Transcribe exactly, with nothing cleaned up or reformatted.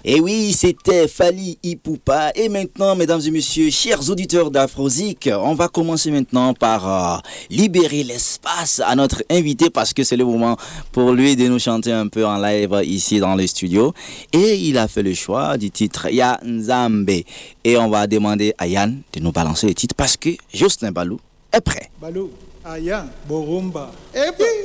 Et oui, c'était Fally Ipupa. Et maintenant, mesdames et messieurs, chers auditeurs d'Afrozik, on va commencer maintenant par euh, libérer l'espace à notre invité parce que c'est le moment pour lui de nous chanter un peu en live ici dans le studio. Et il a fait le choix du titre Ya Nzambe. Et on va demander à Yann de nous balancer le titre parce que Justin Balou est prêt. Balou, Aya, Borumba. Et puis